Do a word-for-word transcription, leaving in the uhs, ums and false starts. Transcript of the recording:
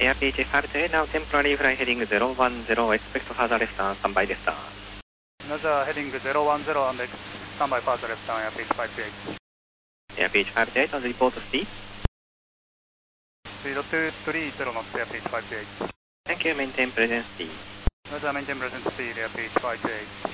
Air P H five eight, now temporary flight heading zero one zero, expect further left turn, standbyです。 Another heading zero one zero and standby further left turn, Air P H five eight. Air P H five eight on the report speed. Speed two three zero knots, Air P H five eight. Thank you, maintain present speed. Another maintain present speed, Air P H five eight.